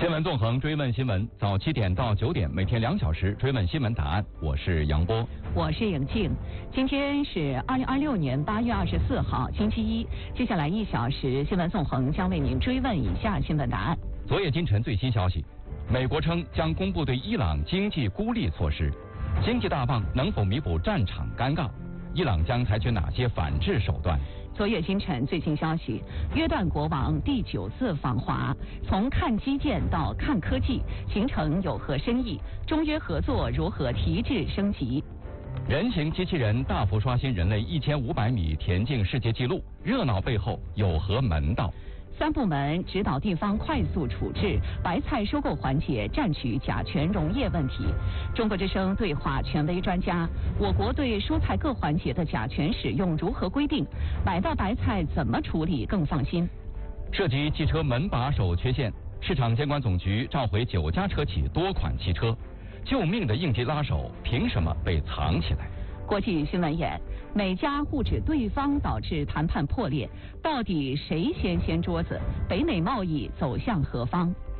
新闻纵横追问新闻，早7点到9点，每天2小时追问新闻答案。我是杨波， 我是颖静。今天是2026年8月24号，星期一。接下来1小时，新闻纵横将为您追问以下新闻答案。 昨夜今晨最新消息，美国称将公布对伊朗经济孤立措施，经济大棒能否弥补战场尴尬？伊朗将采取哪些反制手段？ 昨夜今晨最新消息，约旦国王第9次访华，从看基建到看科技，形成有何深意？中约合作如何提质升级？ 人形机器人大幅刷新人类1500米田径世界纪录，热闹背后有何门道 ？3部门指导地方快速处置白菜收购环节占据甲醛溶液问题。中国之声对话权威专家，我国对蔬菜各环节的甲醛使用如何规定？买到白菜怎么处理更放心？ 涉及汽车门把手缺陷，市场监管总局召回9家车企多款汽车，救命的应急拉手凭什么被藏起来？ 国际新闻眼，美加互指对方导致谈判破裂，到底谁掀桌子？北美贸易走向何方？